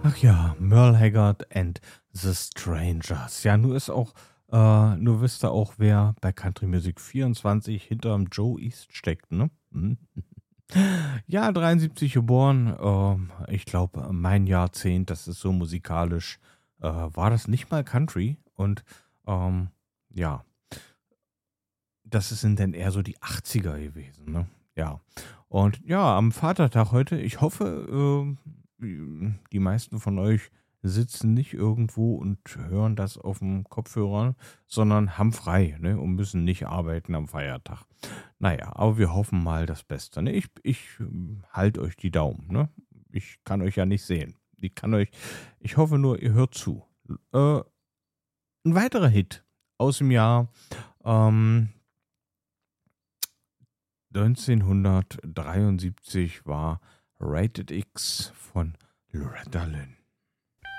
Ach ja, Merle Haggard and the Strangers. Ja, nur wisst ihr auch, wer bei Country Music 24 hinterm Joe East steckt, ne? Mhm. Ja, 73 geboren. Ich glaube, mein Jahrzehnt, das ist so musikalisch, war das nicht mal Country. Und ähm, ja, sind dann eher so die 80er gewesen, ne? Ja. Und ja, am Vatertag heute, ich hoffe, die meisten von euch sitzen nicht irgendwo und hören das auf dem Kopfhörer, sondern haben frei, ne? Und müssen nicht arbeiten am Feiertag. Naja, aber wir hoffen mal das Beste, ne? Ich halte euch die Daumen, ne? Ich kann euch ja nicht sehen. Ich hoffe nur, ihr hört zu. Ein weiterer Hit aus dem Jahr ähm, 1973 war Rated X von Loretta Lynn.